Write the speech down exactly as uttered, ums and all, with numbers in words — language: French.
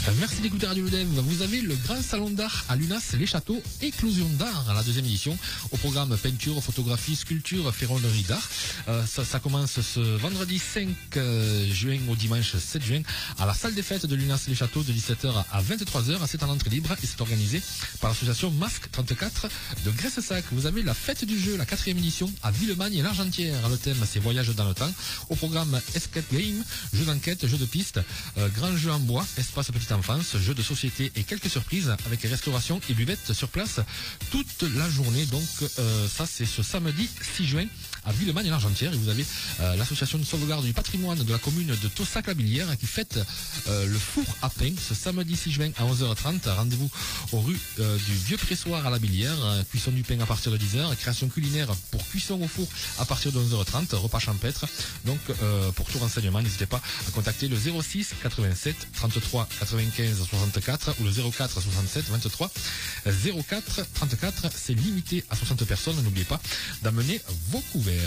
Merci d'écouter Radio Le Dev. Vous avez le grand salon d'art à Lunas, les châteaux, éclosion d'art à la deuxième édition. Au programme peinture, photographie, sculpture, ferronnerie d'art. Euh, ça, ça commence ce vendredi cinq juin au dimanche sept juin à la salle des fêtes de Lunas, les châteaux de dix-sept heures à vingt-trois heures. C'est en entrée libre et c'est organisé par l'association Masque trente-quatre de Graissac. Vous avez la fête du jeu, la quatrième édition à Villemagne et l'Argentière. Le thème c'est voyage dans le temps. Au programme escape game, jeux d'enquête, jeux de piste, euh, grand jeu en bois, espace petite enfance, jeux de société et quelques surprises avec restauration et buvette sur place toute la journée. Donc euh, ça c'est ce samedi six juin à Villemagne et l'Argentière. Et vous avez euh, l'association de sauvegarde du patrimoine de la commune de Taussac-la-Billière qui fête euh, le four à pain ce samedi six juin à onze heures trente. Rendez-vous aux rues euh, du Vieux Pressoir à la Billière. Euh, cuisson du pain à partir de dix heures. Création culinaire pour cuisson au four à partir de onze heures trente. Repas champêtre. Donc euh, pour tout renseignement, n'hésitez pas à contacter le zéro six quatre-vingt-sept trente-trois quatre-vingt-quinze soixante-quatre ou le zéro quatre soixante-sept vingt-trois zéro quatre trente-quatre. C'est limité à soixante personnes. N'oubliez pas d'amener vos couverts.